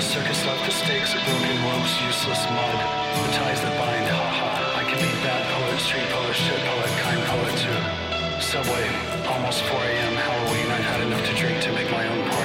circus left the stakes of broken ropes, useless mud, the ties that bind, haha. I can be bad poet, street poet, shit poet, kind poet too. Subway, almost 4 a.m. Halloween, I've had enough to drink to make my own